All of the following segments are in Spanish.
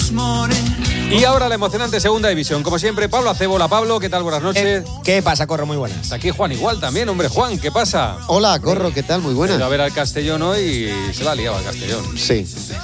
Y ahora la emocionante segunda división. Como siempre, Pablo Acebo. Hola, Pablo, ¿qué tal? Buenas noches. ¿Qué pasa, Corro? Muy buenas. Está aquí Juan igual también, hombre. Juan, ¿qué pasa? Hola, Corro, ¿qué tal? Muy buenas. A ver al Castellón hoy y se la ha liado al Castellón. Sí.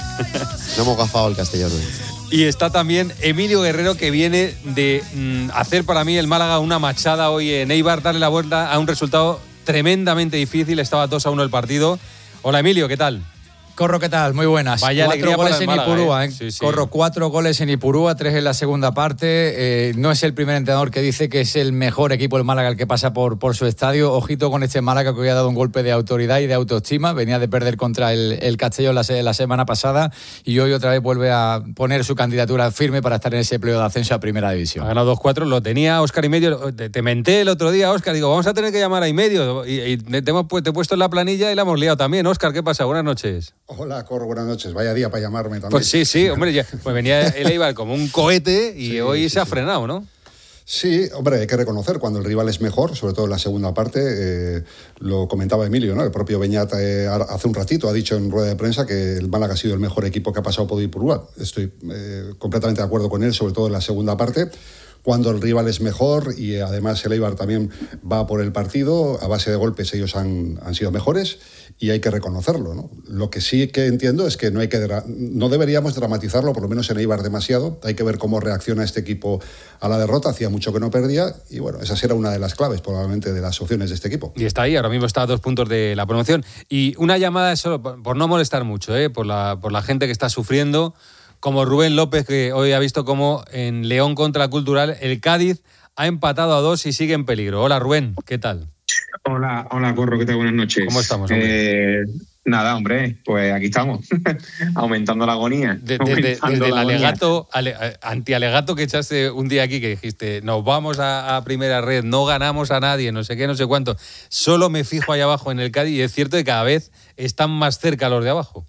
No hemos gafado el Castellón hoy. Y está también Emilio Guerrero, que viene de hacer para mí el Málaga una machada hoy en Eibar, darle la vuelta a un resultado tremendamente difícil. Estaba 2-1 el partido. Hola, Emilio, ¿qué tal? Corro, ¿qué tal? Muy buenas. Vaya 4 goles en Málaga, Ipurúa, ¿eh? Sí, sí. Corro, 4 goles en Ipurúa, 3 en la segunda parte. No es el primer entrenador que dice que es el mejor equipo el Málaga el que pasa por su estadio. Ojito con este Málaga que hoy ha dado un golpe de autoridad y de autoestima. Venía de perder contra el Castellón la semana pasada y hoy otra vez vuelve a poner su candidatura firme para estar en ese playoff de ascenso a Primera División. Ha ganado 2-4, lo tenía Óscar y medio. Te menté el otro día, Óscar. Digo, vamos a tener que llamar a y medio. Y te he puesto en la planilla y la hemos liado también. Óscar, ¿qué pasa? Buenas noches. Hola, Corro, buenas noches. Vaya día para llamarme también. Pues sí, hombre, pues venía el Eibar como un cohete y hoy se ha frenado, ¿no? Sí, hombre, hay que reconocer cuando el rival es mejor, sobre todo en la segunda parte. Lo comentaba Emilio, ¿no? El propio Beñat hace un ratito ha dicho en rueda de prensa que el Málaga ha sido el mejor equipo que ha pasado por Ipurúa. Estoy completamente de acuerdo con él, sobre todo en la segunda parte. Cuando el rival es mejor y además el Eibar también va por el partido, a base de golpes ellos han sido mejores y hay que reconocerlo, ¿no? Lo que sí que entiendo es que no deberíamos dramatizarlo, por lo menos en Eibar demasiado. Hay que ver cómo reacciona este equipo a la derrota. Hacía mucho que no perdía y bueno, esa será una de las claves probablemente de las opciones de este equipo. Y está ahí, ahora mismo está a 2 puntos de la promoción. Y una llamada solo por no molestar mucho, por la gente que está sufriendo, como Rubén López, que hoy ha visto cómo en León contra la Cultural el Cádiz ha empatado a 2 y sigue en peligro. Hola, Rubén, ¿qué tal? Hola, Corro, ¿qué tal? Buenas noches. ¿Cómo estamos, hombre? Nada, hombre, pues aquí estamos, aumentando la agonía. Desde el alegato, antialegato que echaste un día aquí, que dijiste, nos vamos a primera red, no ganamos a nadie, no sé qué, no sé cuánto. Solo me fijo ahí abajo en el Cádiz y es cierto que cada vez están más cerca los de abajo.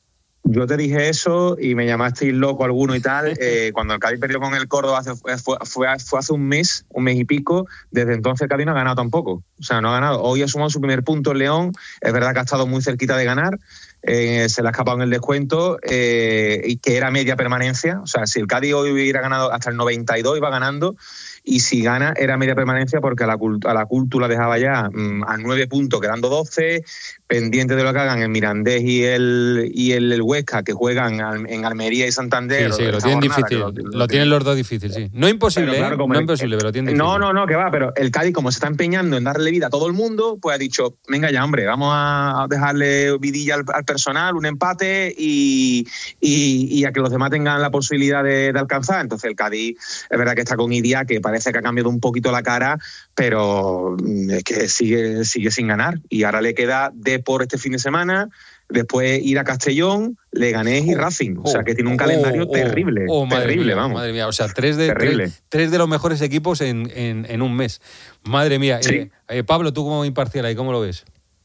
Yo te dije eso y me llamasteis loco alguno y tal. Cuando el Cádiz perdió con el Córdoba fue hace un mes y pico. Desde entonces el Cádiz no ha ganado tampoco. O sea, no ha ganado. Hoy ha sumado su primer punto en León. Es verdad que ha estado muy cerquita de ganar. Se le ha escapado en el descuento y que era media permanencia. O sea, si el Cádiz hoy hubiera ganado hasta el 92 iba ganando. Y si gana era media permanencia porque a la Cultu la dejaba ya a 9 puntos, quedando 12, pendiente de lo que hagan el Mirandés y el Huesca, que juegan en Almería y Santander. Sí, lo tienen difícil. Lo tienen los dos difícil, sí. No imposible, pero claro, no imposible, pero lo tienen difícil. No, que va, pero el Cádiz, como se está empeñando en darle vida a todo el mundo, pues ha dicho, venga ya, hombre, vamos a dejarle vidilla al personal, un empate y a que los demás tengan la posibilidad de alcanzar. Entonces el Cádiz, es verdad que está con Idia, que parece que ha cambiado un poquito la cara, pero es que sigue sin ganar. Y ahora le queda Depor este fin de semana, después ir a Castellón, Leganés y Racing. O sea, que tiene un calendario terrible. Terrible, vamos. Madre mía, o sea, tres de los mejores equipos en un mes. Madre mía. Sí. Pablo, tú como imparcial ahí, ¿cómo lo ves?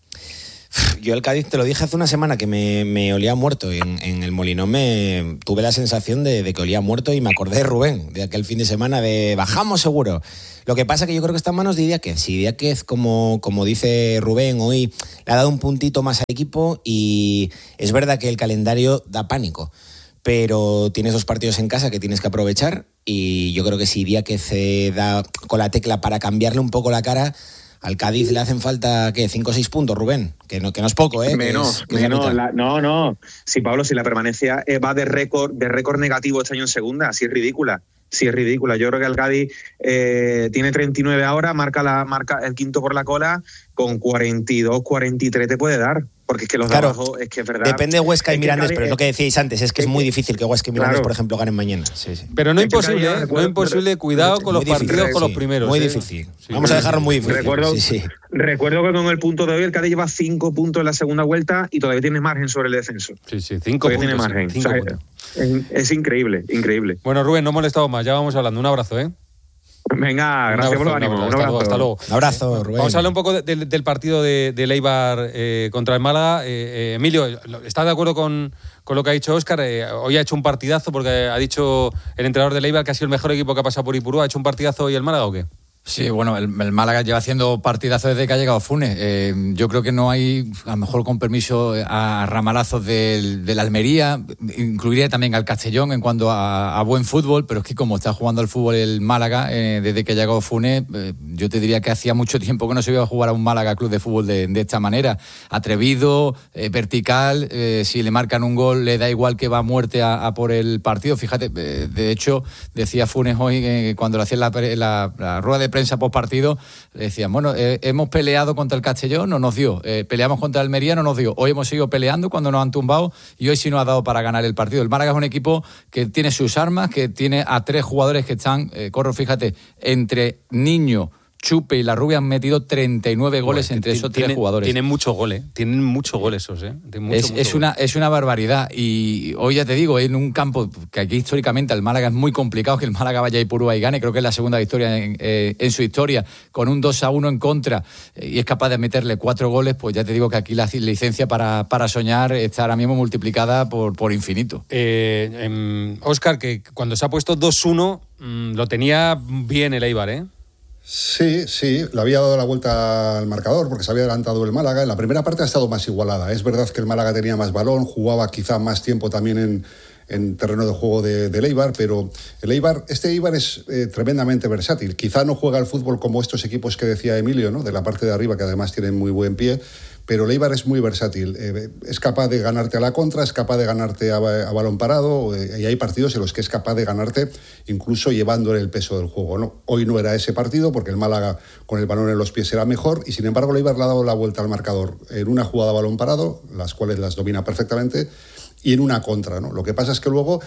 Yo el Cádiz, te lo dije hace una semana, que me olía muerto. En el Molinón tuve la sensación de que olía muerto y me acordé de Rubén, de aquel fin de semana de bajamos seguro. Lo que pasa es que yo creo que está en manos de Idiáquez. Si Idiáquez, como dice Rubén, hoy le ha dado un puntito más al equipo y es verdad que el calendario da pánico. Pero tienes 2 partidos en casa que tienes que aprovechar y yo creo que si Idiáquez da con la tecla para cambiarle un poco la cara, al Cádiz le hacen falta, ¿qué? 5 o 6 puntos, Rubén, que no es poco, ¿eh? Menos. No. Si Pablo, si la permanencia va de récord negativo este año en segunda, así es ridícula. Sí, es ridícula. Yo creo que el Cádiz tiene 39 ahora, marca el quinto por la cola, con 42, 43 te puede dar. Porque es que los de abajo, es que es verdad. Depende de Huesca y Mirandés, pero es lo que decíais antes, es que es muy difícil que Huesca y Mirandés, por ejemplo, ganen mañana. Sí. Pero no imposible, no imposible, cuidado con los partidos con los primeros. Muy difícil. Vamos a dejarlo muy difícil. Recuerdo que con el punto de hoy el Cádiz lleva 5 puntos en la segunda vuelta y todavía tiene margen sobre el descenso. Sí, 5 puntos. Tiene margen. Es increíble. Bueno, Rubén, no molestamos más, ya vamos hablando. Un abrazo, ¿eh? Venga, gracias por los ánimos. Un abrazo. Hasta luego. Un abrazo, Rubén. Vamos a hablar un poco del partido de Eibar contra el Málaga. Emilio, ¿estás de acuerdo con lo que ha dicho Óscar? Hoy ha hecho un partidazo porque ha dicho el entrenador del Eibar que ha sido el mejor equipo que ha pasado por Ipurúa. ¿Ha hecho un partidazo hoy el Málaga o qué? Sí, bueno, el Málaga lleva haciendo partidazos desde que ha llegado Funes. Yo creo que no hay, a lo mejor con permiso, a ramalazos del Almería, incluiría también al Castellón en cuanto a buen fútbol, pero es que como está jugando al fútbol el Málaga, desde que ha llegado Funes, yo te diría que hacía mucho tiempo que no se iba a jugar a un Málaga Club de Fútbol de esta manera. Atrevido, vertical, si le marcan un gol le da igual que va a muerte a por el partido. Fíjate, de hecho, decía Funes hoy, cuando le hacía la rueda de prensa post partido, le decían, bueno, hemos peleado contra el Castellón, no nos dio, peleamos contra el Almería, no nos dio, hoy hemos seguido peleando cuando nos han tumbado y hoy sí nos ha dado para ganar el partido. El Málaga es un equipo que tiene sus armas, que tiene a 3 jugadores que están, Corro, fíjate, entre Niño, Chupe y La Rubia han metido 39 goles entre esos 3 jugadores. Tienen muchos goles, esos, Es una barbaridad. Y hoy ya te digo, en un campo que aquí históricamente el Málaga es muy complicado, que el Málaga vaya a Ipurúa y gane, creo que es la segunda victoria en su historia, con un 2-1 en contra, y es capaz de meterle 4 goles, pues ya te digo que aquí la licencia para soñar está ahora mismo multiplicada por infinito. Óscar, que cuando se ha puesto 2-1, lo tenía bien el Eibar, ¿eh? Sí, le había dado la vuelta al marcador porque se había adelantado el Málaga. En la primera parte ha estado más igualada. Es verdad que el Málaga tenía más balón, jugaba quizá más tiempo también en terreno de juego del Eibar, pero este Eibar es tremendamente versátil. Quizá no juega al fútbol como estos equipos que decía Emilio, ¿no? De la parte de arriba, que además tienen muy buen pie, pero el Eibar es muy versátil. Es capaz de ganarte a la contra, es capaz de ganarte a balón parado, y hay partidos en los que es capaz de ganarte incluso llevándole el peso del juego, ¿no? Hoy no era ese partido porque el Málaga con el balón en los pies era mejor, y sin embargo el Eibar le ha dado la vuelta al marcador en una jugada a balón parado, las cuales las domina perfectamente, y en una contra, ¿no? Lo que pasa es que luego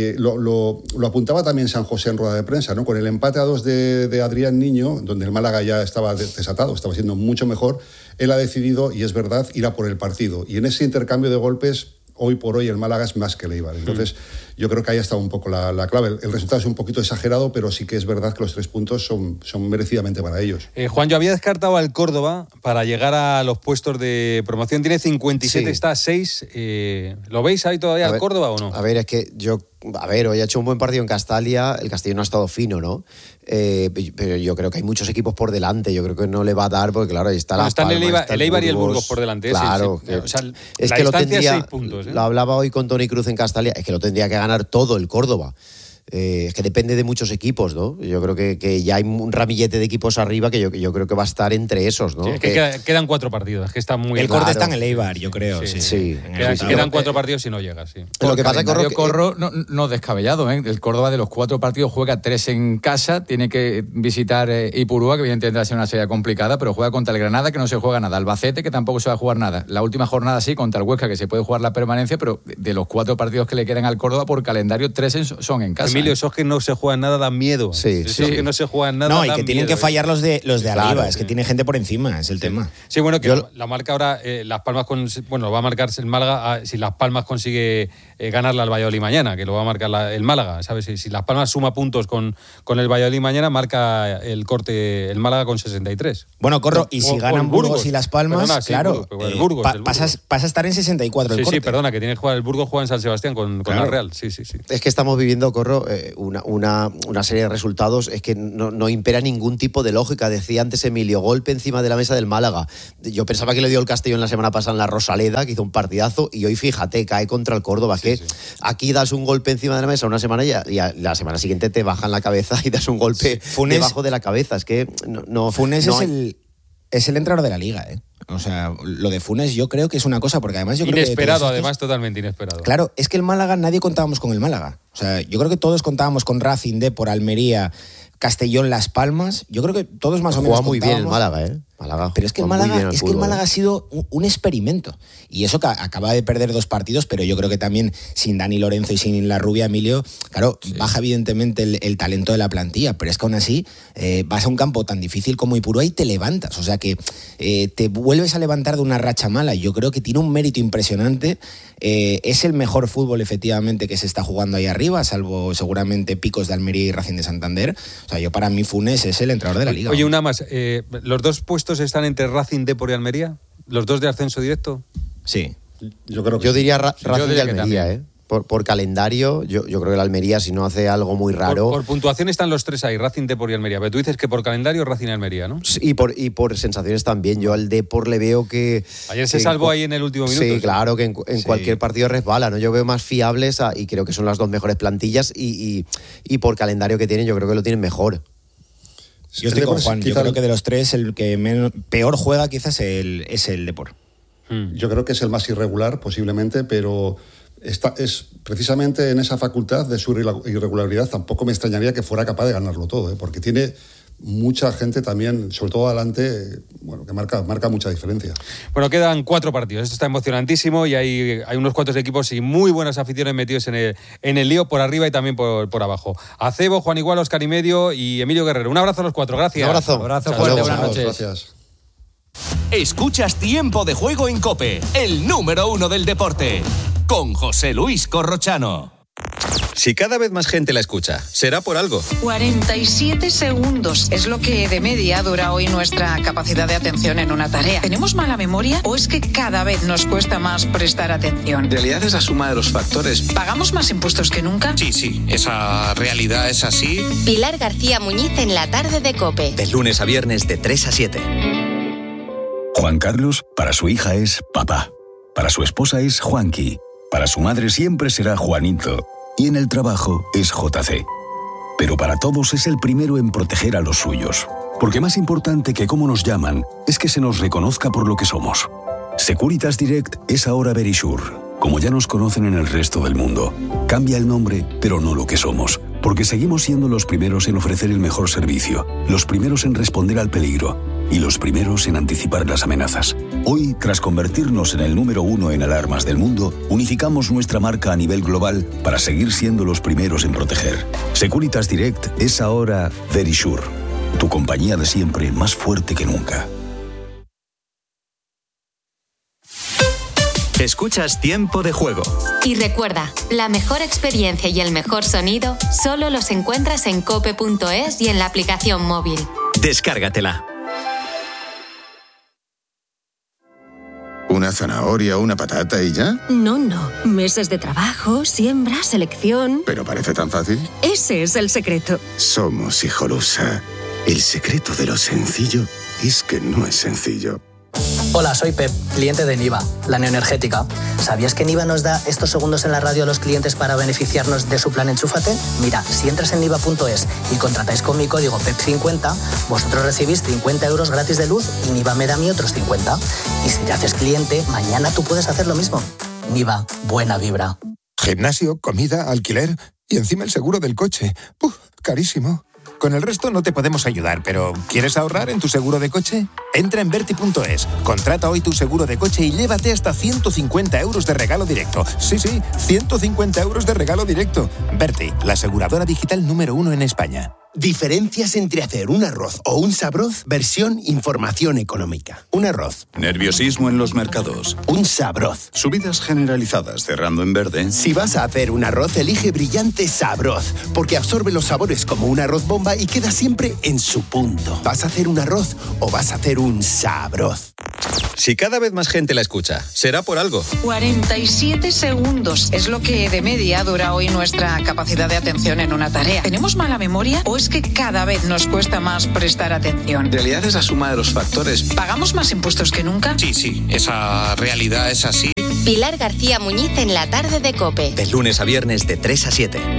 lo apuntaba también San José en rueda de prensa, ¿no? Con el empate a 2 de Adrián Niño, donde el Málaga ya estaba desatado, estaba siendo mucho mejor, él ha decidido, y es verdad, ir a por el partido. Y en ese intercambio de golpes, hoy por hoy el Málaga es más que el Eibar. Entonces, yo creo que ahí está un poco la clave. El resultado es un poquito exagerado, pero sí que es verdad que los 3 puntos son merecidamente para ellos. Juan, yo había descartado al Córdoba para llegar a los puestos de promoción. Tiene 57, sí. Está a 6. ¿Lo veis ahí todavía al Córdoba o no? A ver, es que hoy ha hecho un buen partido en Castalia, el Castellón no ha estado fino, ¿no? Pero yo creo que hay muchos equipos por delante, yo creo que no le va a dar, porque claro, ahí está Las Palmas, el Eibar y el Burgos por delante. Claro. Sí. O sea, es que lo tendría, 6 puntos, ¿eh? Lo hablaba hoy con Toni Cruz en Castalia, es que lo tendría que ganar todo el Córdoba. Es que depende de muchos equipos, ¿no? Yo creo que ya hay un ramillete de equipos arriba que yo creo que va a estar entre esos, ¿no? Sí, es que quedan 4 partidos, es que está muy... El corte está en el Eibar, yo creo. Sí. Quedan 4 partidos y no llega, sí. Lo que pasa es que Corro no descabellado, ¿eh? El Córdoba de los 4 partidos juega 3 en casa, tiene que visitar Ipurúa, que evidentemente va a ser una serie complicada, pero juega contra el Granada, que no se juega nada, Albacete, que tampoco se va a jugar nada. La última jornada sí, contra el Huesca, que se puede jugar la permanencia, pero de los 4 partidos que le quedan al Córdoba por calendario, 3 son en casa. Emilio, esos que no se juegan nada dan miedo. Sí. Que no se juegan nada. No, y que tienen que fallar los de claro, arriba, es que tiene gente por encima, es el tema. Sí, bueno, que la marca ahora, Las Palmas, lo va a marcar el Málaga si Las Palmas consigue ganarle al Valladolid mañana, que lo va a marcar el Málaga, ¿sabes? Si Las Palmas suma puntos con el Valladolid mañana, marca el corte el Málaga con 63. Bueno, Corro, y si ganan Burgos y Las Palmas, perdona, claro, el Burgos. Pasa a estar en 64 el corte. Sí, perdona, que tiene que jugar el Burgos, juega en San Sebastián con la Real. Sí. Es que estamos viviendo, Corro, una serie de resultados, es que no impera ningún tipo de lógica. Decía antes Emilio, golpe encima de la mesa del Málaga. Yo pensaba que le dio el Castellón la semana pasada en la Rosaleda, que hizo un partidazo, y hoy fíjate, cae contra el Córdoba. Aquí das un golpe encima de la mesa una semana y la semana siguiente te bajan la cabeza y das un golpe debajo de la cabeza. Es que Funes es el entrenador de la liga, ¿eh? O sea, lo de Funes yo creo que es una cosa, porque además yo creo que... Inesperado, además, totalmente inesperado. Claro, es que el Málaga, nadie contábamos con el Málaga. O sea, yo creo que todos contábamos con Racing, Depor, Almería, Castellón, Las Palmas. Yo creo que todos más o menos juega muy bien el Málaga, ¿eh? Pero es que el Málaga ha sido un experimento. Y eso que acaba de perder 2 partidos, pero yo creo que también sin Dani Lorenzo y sin La Rubia, Emilio, claro, baja evidentemente el talento de la plantilla, pero es que aún así vas a un campo tan difícil como Ipurúa y te levantas. O sea que te vuelves a levantar de una racha mala. Yo creo que tiene un mérito impresionante. Es el mejor fútbol efectivamente que se está jugando ahí arriba, salvo seguramente Picos de Almería y Racing de Santander. O sea, para mí Funes es el entrenador de la liga. Oye, una más, los 2 puestos están entre Racing, Depor y Almería, los 2 de ascenso directo. Sí. Yo creo que diría Racing y Almería, ¿eh? por calendario, yo creo que el Almería, si no hace algo muy raro... Por puntuación están los tres ahí, Racing, Depor y Almería. Pero tú dices que por calendario Racing y Almería, ¿no? Y por sensaciones también. Yo al Depor le veo que... Ayer se salvó ahí en el último minuto. Sí, claro, que en cualquier partido resbala, ¿no? Yo veo más fiables y creo que son las dos mejores plantillas y por calendario que tienen, yo creo que lo tienen mejor. Yo estoy con Juan. Yo creo que de los tres el que peor juega quizás es el Depor. Yo creo que es el más irregular posiblemente, pero... es precisamente en esa facultad de su irregularidad. Tampoco me extrañaría que fuera capaz de ganarlo todo, porque tiene mucha gente también, sobre todo adelante, bueno, que marca mucha diferencia. Bueno, quedan 4 partidos. Esto está emocionantísimo y hay unos cuantos equipos y muy buenas aficiones metidos en el lío por arriba y también por abajo. Acebo, Juan Igual, Óscar y Medio y Emilio Guerrero. Un abrazo a los 4. Gracias. Un abrazo. Abrazo fuerte, buenas noches. Gracias. Escuchas Tiempo de Juego en COPE, el número 1 del deporte, con José Luis Corrochano. Si cada vez más gente la escucha, será por algo. 47 segundos es lo que de media dura hoy nuestra capacidad de atención en una tarea. ¿Tenemos mala memoria o es que cada vez nos cuesta más prestar atención? En realidad es la suma de los factores. ¿Pagamos más impuestos que nunca? Sí, esa realidad es así. Pilar García Muñiz en la tarde de COPE. De lunes a viernes de 3 a 7. Juan Carlos, para su hija es papá. Para su esposa es Juanqui. Para su madre siempre será Juanito. Y en el trabajo es JC. Pero para todos es el primero en proteger a los suyos. Porque más importante que cómo nos llaman es que se nos reconozca por lo que somos. Securitas Direct es ahora Verisure, como ya nos conocen en el resto del mundo. Cambia el nombre, pero no lo que somos. Porque seguimos siendo los primeros en ofrecer el mejor servicio, los primeros en responder al peligro y los primeros en anticipar las amenazas. Hoy, tras convertirnos en el número 1 en alarmas del mundo, unificamos nuestra marca a nivel global para seguir siendo los primeros en proteger. Securitas Direct es ahora Verisure, tu compañía de siempre más fuerte que nunca. Escuchas Tiempo de Juego. Y recuerda, la mejor experiencia y el mejor sonido solo los encuentras en cope.es y en la aplicación móvil. Descárgatela. ¿Una zanahoria o una patata y ya? No. Meses de trabajo, siembra, selección... ¿Pero parece tan fácil? Ese es el secreto. Somos Hijolusa. El secreto de lo sencillo es que no es sencillo. Hola, soy Pep, cliente de Niva, la neoenergética. ¿Sabías que Niva nos da estos segundos en la radio a los clientes para beneficiarnos de su plan Enchúfate? Mira, si entras en niva.es y contratáis con mi código PEP50, vosotros recibís 50 euros gratis de luz y Niva me da a mí otros 50. Y si te haces cliente, mañana tú puedes hacer lo mismo. Niva, buena vibra. Gimnasio, comida, alquiler y encima el seguro del coche. Carísimo. Con el resto no te podemos ayudar, pero ¿quieres ahorrar en tu seguro de coche? Entra en Verti.es, contrata hoy tu seguro de coche y llévate hasta 150 euros de regalo directo. Sí, 150 euros de regalo directo. Verti, la aseguradora digital número 1 en España. Diferencias entre hacer un arroz o un sabroz, versión información económica. Un arroz. Nerviosismo en los mercados. Un sabroz. Subidas generalizadas cerrando en verde. Si vas a hacer un arroz, elige Brillante Sabroz, porque absorbe los sabores como un arroz bomba y queda siempre en su punto. ¿Vas a hacer un arroz o vas a hacer un sabroz? Si cada vez más gente la escucha, será por algo. 47 segundos es lo que de media dura hoy nuestra capacidad de atención en una tarea. ¿Tenemos mala memoria o es que cada vez nos cuesta más prestar atención? En realidad es la suma de los factores. ¿Pagamos más impuestos que nunca? Sí, esa realidad es así. Pilar García Muñiz en la tarde de COPE. De lunes a viernes de 3 a 7.